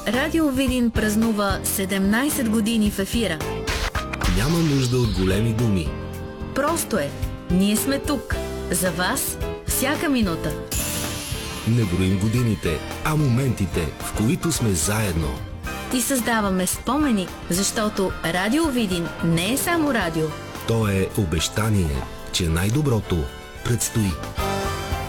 Радио Видин празнува 17 години в ефира. Няма нужда от големи думи. Просто е. Ние сме тук. За вас всяка минута. Не броим годините, а моментите, в които сме заедно. И създаваме спомени, защото Радио Видин не е само радио. То е обещание, че най-доброто предстои.